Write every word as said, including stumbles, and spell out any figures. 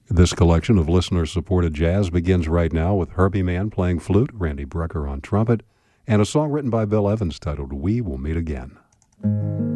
This collection of listener-supported jazz begins right now with Herbie Mann playing flute, Randy Brecker on trumpet, and a song written by Bill Evans titled We Will Meet Again.